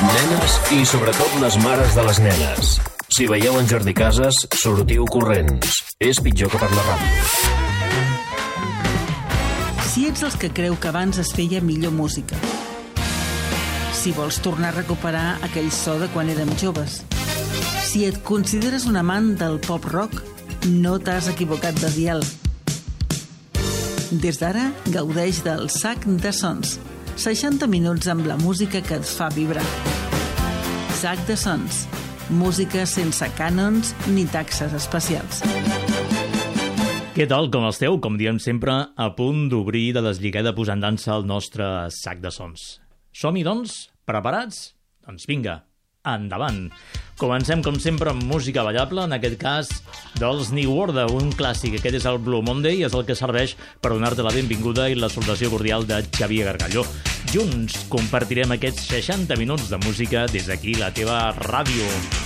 Nenes i sobretot les mares de les nenes. Si veieu en Jordi Casas, sortiu corrents. És pitjor que per la ràdio. Si ets els que creu que abans es feia millor música. Si vols tornar a recuperar aquell so de quan érem joves. Si et consideres un amant del pop-rock, no t'has equivocat de dial. Des d'ara, gaudeix del Sac de Sons. 60 minuts amb la música que et fa vibrar. Sac de Sons. Música sense cànons ni taxes especials. Què tal, com esteu? Com diem sempre, a punt d'obrir de deslligar i de posar en dansa el nostre Sac de Sons. Som-hi, doncs? Preparats? Doncs vinga, endavant. Comencem, com sempre, amb música ballable, en aquest cas dels New Order, un clàssic. Aquest és el Blue Monday, és el que serveix per donar-te la benvinguda i la salutació cordial de Xavier Gargallo. Junts compartirem aquests 60 minuts de música des d'aquí, la teva ràdio.